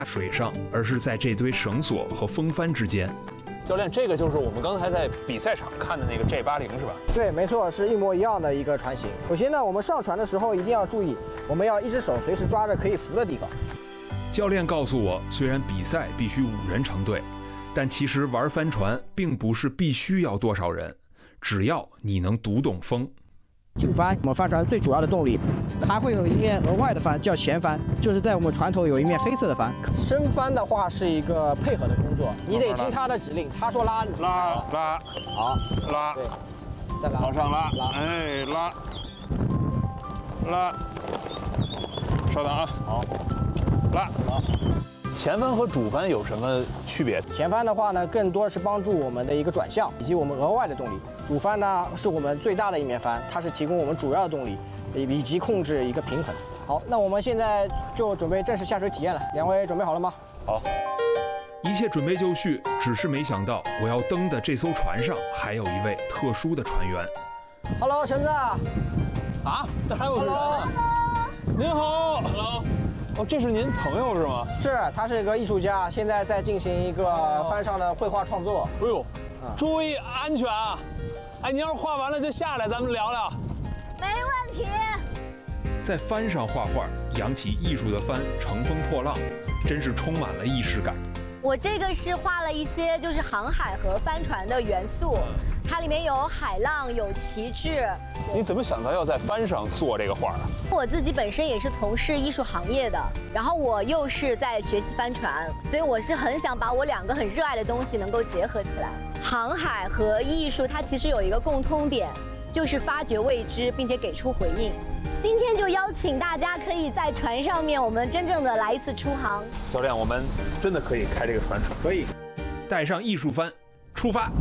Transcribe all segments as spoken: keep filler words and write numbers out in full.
水上，而是在这堆绳索和风帆之间。 教练，这个就是我们刚才在比赛场看的那个 J 八零是吧？ 对，没错，是一模一样的一个船型。首先呢，我们上船的时候一定要注意，我们要一只手随时抓着可以扶的地方。 教练告诉我，虽然比赛必须五人成队，但其实玩帆船并不是必须要多少人，只要你能读懂风。 主帆，我们帆船最主要的动力，还会有一面额外的帆叫前帆，就是在我们船头有一面黑色的帆。升帆的话是一个配合的工作，你得听他的指令，他说拉， 拉拉， 好， 拉， 对，再拉， 往上拉， 拉， 哎，拉，拉，稍等啊，好，拉，好。前帆和主帆有什么区别？ 前帆的话呢，更多的是帮助我们的一个转向以及我们额外的动力。主帆呢是我们最大的一面帆，它是提供我们主要的动力，以及控制一个平衡。好，那我们现在就准备正式下水体验了。两位准备好了吗？ 好， 一切准备就绪，只是没想到我要登的这艘船上还有一位特殊的船员。 Hello， 橙子。 啊，这还有人啊！您好 ，Hello。哦，这是您朋友是吗？ 是，他是一个艺术家，现在在进行一个帆上的绘画创作。 哎呦，注意安全啊！哎，您要是画完了就下来，咱们聊聊。 没问题。 在帆上画画，扬起艺术的帆乘风破浪，真是充满了仪式感。 我这个是画了一些就是航海和帆船的元素，它里面有海浪，有旗帜。 你怎么想到要在帆上做这个画啊？ 我自己本身也是从事艺术行业的，然后我又是在学习帆船，所以我是很想把我两个很热爱的东西能够结合起来。航海和艺术它其实有一个共通点，就是发掘未知，并且给出回应。今天就邀请大家可以在船上面，我们真正的来一次出航。 教练，我们真的可以开这个船出？ 可以。 带上艺术帆，出发。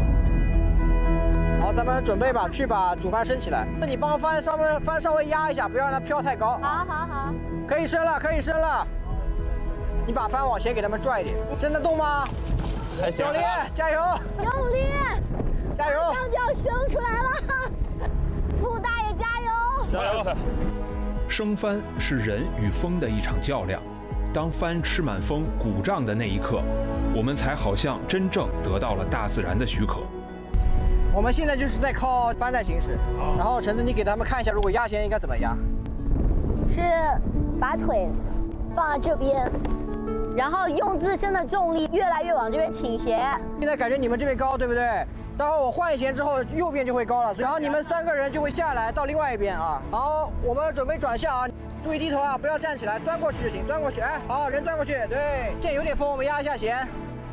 好，咱们准备吧，去把主帆升起来。那你帮帆稍微帆稍微压一下，不要让它飘太高。 好，好，好。 可以升了，可以升了。你把帆往前给他们拽一点，升得动吗？ 还行。 教练，加油！ 用力！ 加油！ 马上就要升出来了，傅大爷加油！ 加油！ 升帆是人与风的一场较量，当帆吃满风鼓胀的那一刻，我们才好像真正得到了大自然的许可。 我们现在就是在靠帆在行驶，然后橙子，你给他们看一下，如果压弦应该怎么压？ 是把腿放在这边，然后用自身的重力越来越往这边倾斜。 现在感觉你们这边高，对不对？待会儿我换弦之后，右边就会高了，然后你们三个人就会下来到另外一边啊。好，我们准备转向啊，注意低头啊，不要站起来，钻过去就行，钻过去。哎，好，人钻过去，对。现在有点风，我们压一下弦。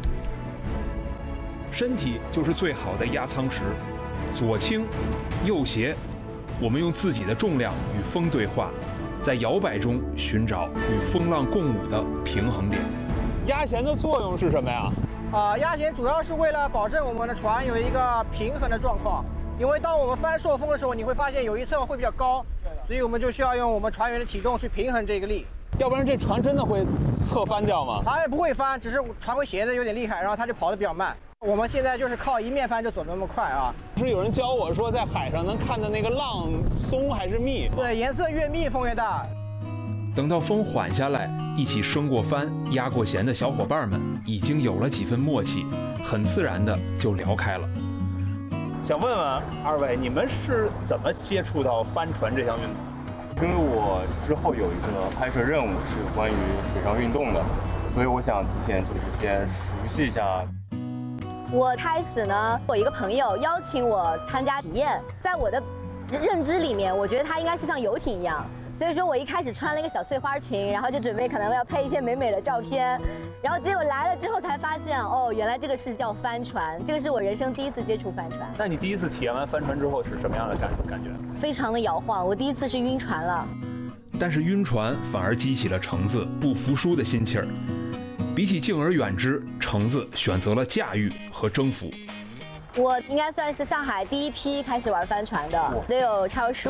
身体就是最好的压舱石，左倾，右斜，我们用自己的重量与风对话，在摇摆中寻找与风浪共舞的平衡点。 压弦的作用是什么呀？ 啊，压弦主要是为了保证我们的船有一个平衡的状况，因为当我们帆受风的时候，你会发现有一侧会比较高，所以我们就需要用我们船员的体重去平衡这个力， 要不然这船真的会侧翻掉吗？ 它也不会翻，只是船会斜的有点厉害，然后它就跑得比较慢。我们现在就是靠一面帆就走得那么快啊！ 是有人教我说，在海上能看到那个浪松还是密？ 对，颜色越密风越大。 等到风缓下来，一起升过帆、压过弦的小伙伴们已经有了几分默契，很自然的就聊开了。 想问问二位，你们是怎么接触到帆船这项运动？ 因为我之后有一个拍摄任务是关于水上运动的，所以我想之前就是先熟悉一下。 我开始呢，我一个朋友邀请我参加体验，在我的认知里面，我觉得它应该是像游艇一样，所以说我一开始穿了一个小碎花裙，然后就准备可能要拍一些美美的照片，然后结果来了之后才发现，哦，原来这个是叫帆船，这个是我人生第一次接触帆船。 那你第一次体验完帆船之后是什么样的感感觉？ 非常的摇晃，我第一次是晕船了。 但是晕船反而激起了橙子不服输的心气儿。比起敬而远之，橙子选择了驾驭和征服。 我应该算是上海第一批开始玩帆船的，得有差不多十五年了。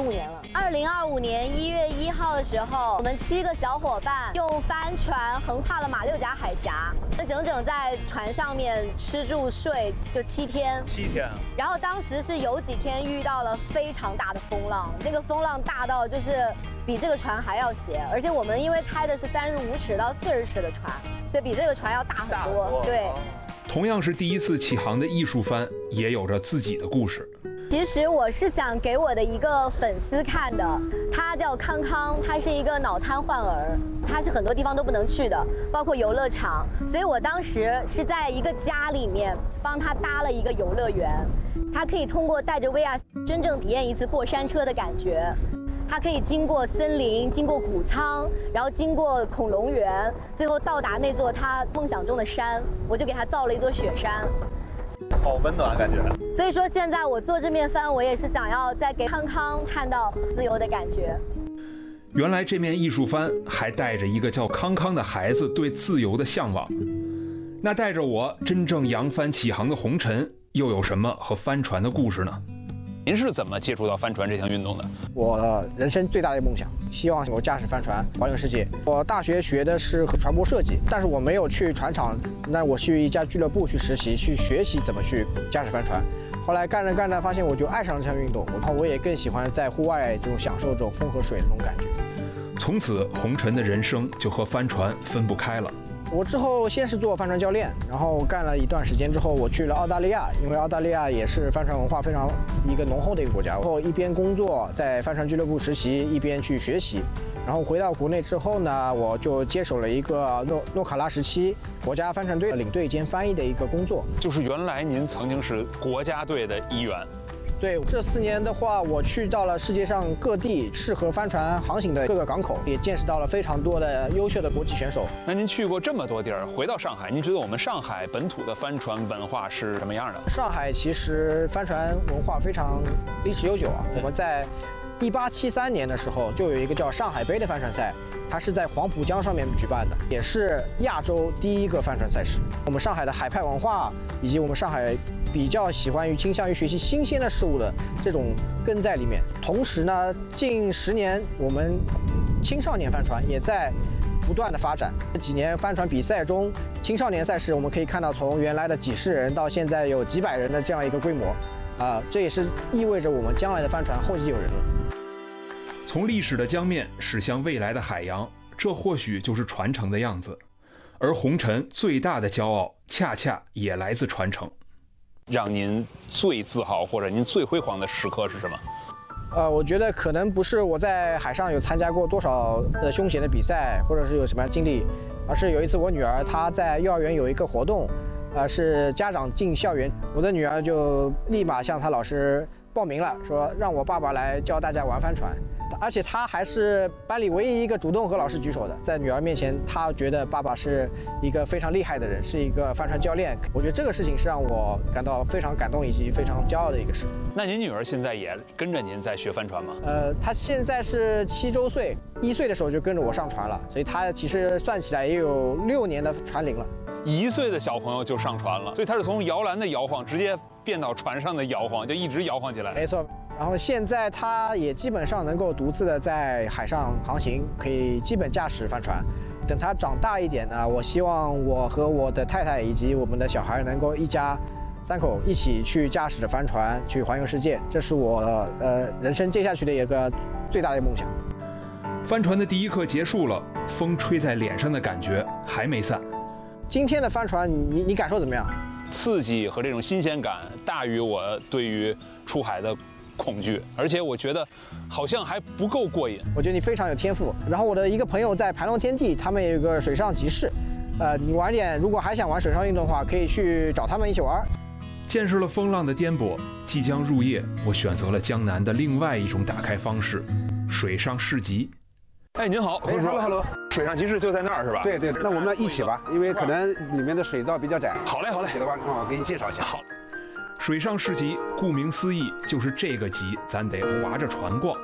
二零二五年一月一号的时候，我们七个小伙伴用帆船横跨了马六甲海峡，整整在船上面吃住睡就七天。 七天。 然后当时是有几天遇到了非常大的风浪，那个风浪大到就是比这个船还要斜，而且我们因为开的是三十五尺到四十尺的船，所以比这个船要大很多。对。 同样是第一次起航的艺术帆，也有着自己的故事。 其实我是想给我的一个粉丝看的，他叫康康，他是一个脑瘫患儿，他是很多地方都不能去的，包括游乐场，所以我当时是在一个家里面帮他搭了一个游乐园，他可以通过带着 V R 真正体验一次过山车的感觉。它可以经过森林，经过谷仓，然后经过恐龙园，最后到达那座他梦想中的山。我就给他造了一座雪山， 好温暖感觉。 所以说现在我做这面帆，我也是想要再给康康看到自由的感觉。 原来这面艺术帆还带着一个叫康康的孩子对自由的向往。那带着我真正扬帆起航的红尘，又有什么和帆船的故事呢？ 您是怎么接触到帆船这项运动的？ 我人生最大的梦想，希望我驾驶帆船环游世界。我大学学的是船舶设计，但是我没有去船厂，那我去一家俱乐部去实习，去学习怎么去驾驶帆船。后来干着干着，发现我就爱上了这项运动，然后我也更喜欢在户外这种享受这种风和水的这种感觉。 从此，红尘的人生就和帆船分不开了。 我之后先是做帆船教练，然后干了一段时间之后，我去了澳大利亚，因为澳大利亚也是帆船文化非常一个浓厚的一个国家。然后一边工作在帆船俱乐部实习，一边去学习。然后回到国内之后呢，我就接手了一个诺诺卡拉时期国家帆船队领队兼翻译的一个工作。 就是原来您曾经是国家队的一员。 对，这四年的话，我去到了世界上各地适合帆船航行的各个港口，也见识到了非常多的优秀的国际选手。 那您去过这么多地儿，回到上海，您觉得我们上海本土的帆船文化是什么样的？ 上海其实帆船文化非常历史悠久啊。我们在一八七三年的时候就有一个叫上海杯的帆船赛，它是在黄浦江上面举办的，也是亚洲第一个帆船赛事。我们上海的海派文化以及我们上海比较喜欢于倾向于学习新鲜的事物的这种根在里面。同时呢，近十年我们青少年帆船也在不断的发展。这几年帆船比赛中，青少年赛事我们可以看到从原来的几十人到现在有几百人的这样一个规模，啊、呃，这也是意味着我们将来的帆船后继有人了。 从历史的江面驶向未来的海洋，这或许就是传承的样子。而红尘最大的骄傲，恰恰也来自传承。 让您最自豪或者您最辉煌的时刻是什么？ 呃，我觉得可能不是我在海上有参加过多少的凶险的比赛，或者是有什么经历，而是有一次我女儿她在幼儿园有一个活动，呃，是家长进校园，我的女儿就立马向她老师报名了，说让我爸爸来教大家玩帆船。而且他还是班里唯一一个主动和老师举手的，在女儿面前，他觉得爸爸是一个非常厉害的人，是一个帆船教练。我觉得这个事情是让我感到非常感动以及非常骄傲的一个事。 那您女儿现在也跟着您在学帆船吗？ 呃，她现在是七周岁，一岁的时候就跟着我上船了，所以她其实算起来也有六年的船龄了。 一岁的小朋友就上船了，所以他是从摇篮的摇晃直接变到船上的摇晃，就一直摇晃起来。 没错。然后现在他也基本上能够独自的在海上航行，可以基本驾驶帆船。等他长大一点呢，我希望我和我的太太以及我们的小孩能够一家三口一起去驾驶着帆船去环游世界，这是我呃人生接下去的一个最大的梦想。 帆船的第一课结束了，风吹在脸上的感觉还没散。 今天的帆船，你你感受怎么样？ 刺激和这种新鲜感大于我对于出海的恐惧，而且我觉得好像还不够过瘾。 我觉得你非常有天赋。然后我的一个朋友在盘龙天地，他们有一个水上集市，呃，你晚点如果还想玩水上运动的话，可以去找他们一起玩。 见识了风浪的颠簸，即将入夜，我选择了江南的另外一种打开方式——水上市集。 哎，您好， 哎 ，hello hello， 水上集市就在那儿是吧？ 对对，那我们一起吧，因为可能里面的水道比较窄。 好嘞好嘞， 的话，我给你介绍一下。 好。 水上市集，顾名思义，就是这个集，咱得划着船逛。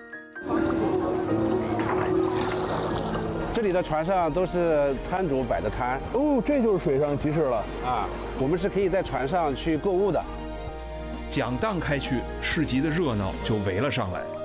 这里的船上都是摊主摆的摊。 哦，这就是水上集市了啊！我们是可以在船上去购物的。 讲荡开去，市集的热闹就围了上来。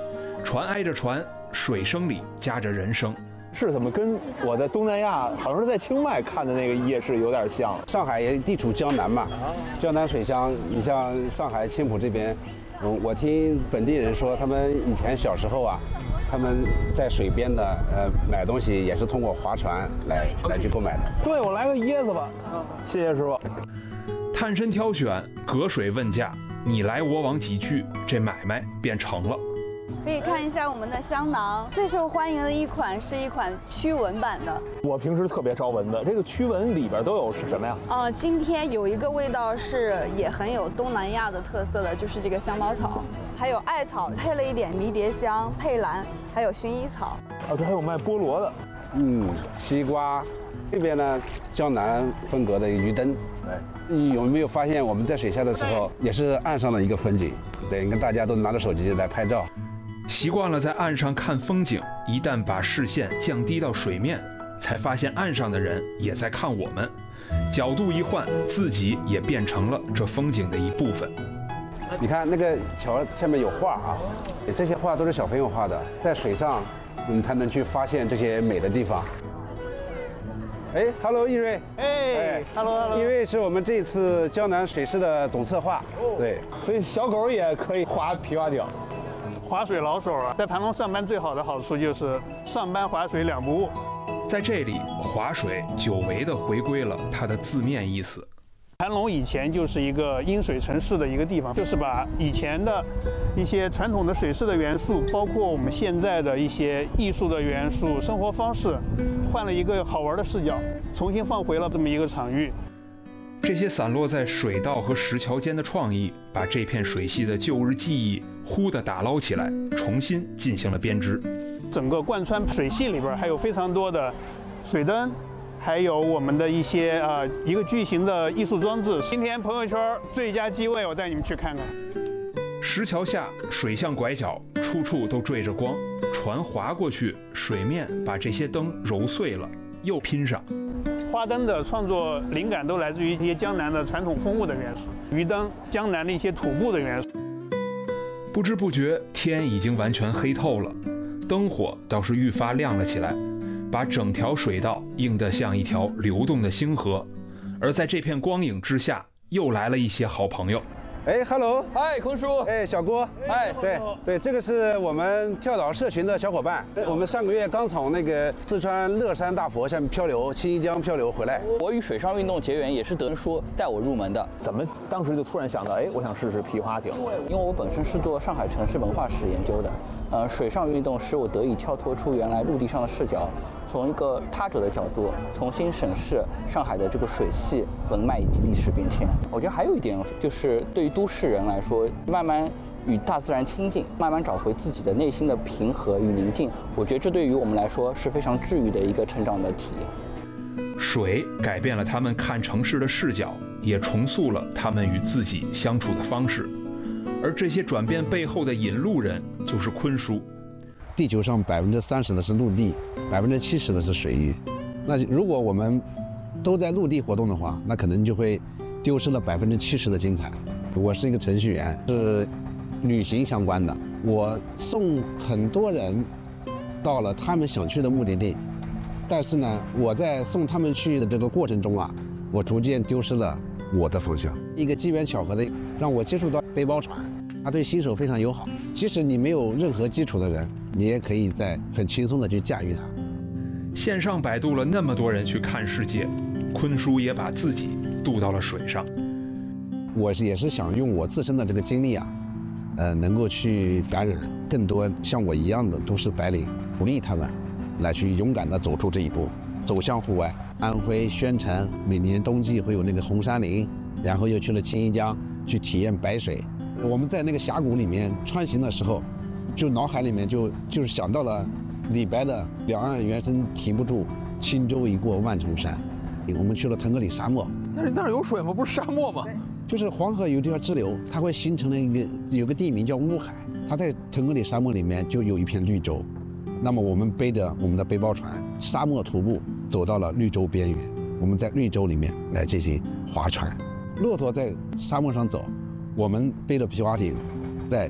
船挨着船，水声里夹着人声。 是怎么跟我在东南亚，好像是在清迈看的那个夜市有点像？ 上海也地处江南嘛，江南水乡，你像上海青浦这边，嗯，我听本地人说，他们以前小时候啊，他们在水边的呃买东西也是通过划船来来去购买的。 对，我来个椰子吧，谢谢师傅。 探身挑选，隔水问价，你来我往几句，这买卖便成了。 可以看一下我们的香囊，最受欢迎的一款是一款驱蚊版的。 我平时特别招蚊子，这个驱蚊里边都有是什么呀？ 呃，今天有一个味道是也很有东南亚的特色的，就是这个香茅草，还有艾草，配了一点迷迭香、佩兰，还有薰衣草。 哦，这还有卖菠萝的。 嗯，西瓜，这边呢江南风格的鱼灯。你有没有发现我们在水下的时候，也是岸上的一个风景？对，你看大家都拿着手机来拍照。 习惯了在岸上看风景，一旦把视线降低到水面，才发现岸上的人也在看我们。角度一换，自己也变成了这风景的一部分。 你看那个桥下面有画啊，这些画都是小朋友画的，在水上你才能去发现这些美的地方。哎 ，Hello， 易瑞。 哎 ，Hello，Hello。 易瑞是我们这次江南水师的总策划。对， 所以小狗也可以划皮划艇。 划水老手啊，在盘龙上班最好的好处就是上班划水两不误。 在这里，划水久违地回归了它的字面意思。 盘龙以前就是一个因水城市的一个地方，就是把以前的一些传统的水师的元素，包括我们现在的一些艺术的元素、生活方式，换了一个好玩的视角，重新放回了这么一个场域。 这些散落在水道和石桥间的创意，把这片水系的旧日记忆忽地打捞起来，重新进行了编织。 整个贯穿水系里边还有非常多的水灯，还有我们的一些呃一个巨型的艺术装置。今天朋友圈最佳机位，我带你们去看看。 石桥下水巷拐角，处处都缀着光，船划过去，水面把这些灯揉碎了，又拼上。 花灯的创作灵感都来自于一些江南的传统风物的元素，鱼灯、江南的一些土布的元素。 不知不觉，天已经完全黑透了，灯火倒是愈发亮了起来，把整条水道映得像一条流动的星河。而在这片光影之下，又来了一些好朋友。 哎 ，Hello， 嗨，坤叔， 哎，小郭， 哎， 对对，这个是我们跳岛社群的小伙伴，我们上个月刚从那个四川乐山大佛下面漂流，青衣江漂流回来。 我与水上运动结缘也是德仁叔带我入门的。 怎么当时就突然想到，哎，我想试试皮划艇？ 因为我本身是做上海城市文化史研究的，呃，水上运动使我得以跳脱出原来陆地上的视角，从一个他者的角度重新审视上海的这个水系文脉以及历史变迁。我觉得还有一点就是，对于都市人来说，慢慢与大自然亲近，慢慢找回自己的内心的平和与宁静，我觉得这对于我们来说是非常治愈的一个成长的体验。 水改变了他们看城市的视角，也重塑了他们与自己相处的方式。而这些转变背后的引路人就是坤叔。 地球上百分之三十的是陆地，百分之七十的是水域。那如果我们都在陆地活动的话，那可能就会丢失了百分之七十的精彩。我是一个程序员，是旅行相关的，我送很多人到了他们想去的目的地，但是呢，我在送他们去的这个过程中啊，我逐渐丢失了我的方向。一个机缘巧合的，让我接触到背包船。它对新手非常友好，即使你没有任何基础的人，你也可以在很轻松的去驾驭它。 线上摆渡了那么多人去看世界，坤叔也把自己渡到了水上。 我是也是想用我自身的这个经历啊，呃，能够去感染更多像我一样的都市白领，鼓励他们来去勇敢地走出这一步，走向户外。安徽宣城每年冬季会有那个红杉林，然后又去了青衣江去体验白水。我们在那个峡谷里面穿行的时候，就脑海里面就就是想到了李白的“两岸猿声啼不住，轻舟已过万重山”。我们去了腾格里沙漠， 那那儿有水吗？不是沙漠吗？ 就是黄河有一条支流，它会形成了一个有个地名叫乌海，它在腾格里沙漠里面就有一片绿洲。那么我们背着我们的背包船，沙漠徒步走到了绿洲边缘，我们在绿洲里面来进行划船。骆驼在沙漠上走，我们背着皮划艇在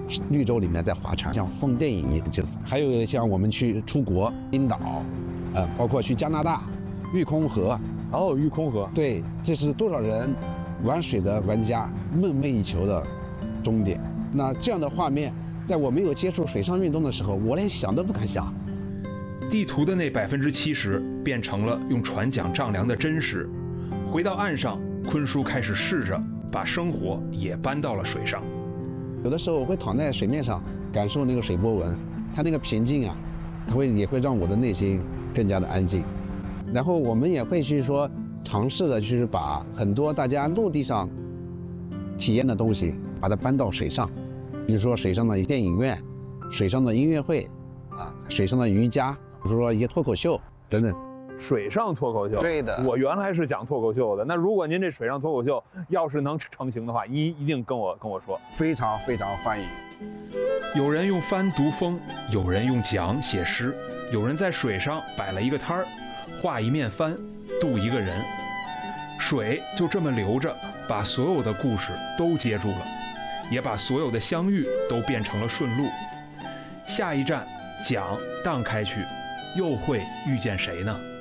绿洲里面在划船，像风电影一样。就是还有像我们去出国，冰岛，呃，包括去加拿大，玉空河。 哦，玉空河。 对，这是多少人玩水的玩家梦寐以求的终点。那这样的画面，在我没有接触水上运动的时候，我连想都不敢想。 地图的那百分之七十变成了用船桨丈量的真实。回到岸上，坤叔开始试着把生活也搬到了水上。 有的时候我会躺在水面上，感受那个水波纹，它那个平静啊，它会也会让我的内心更加的安静。然后我们也会去说尝试的，就是把很多大家陆地上体验的东西，把它搬到水上，比如说水上的电影院、水上的音乐会，啊，水上的瑜伽，比如说一些脱口秀等等。 水上脱口秀， 对的。 我原来是讲脱口秀的，那如果您这水上脱口秀要是能成型的话，一一定跟我跟我说， 非常非常欢迎。 有人用帆读风，有人用桨写诗，有人在水上摆了一个摊儿，画一面帆，渡一个人。水就这么流着，把所有的故事都接住了，也把所有的相遇都变成了顺路。下一站，桨荡开去，又会遇见谁呢？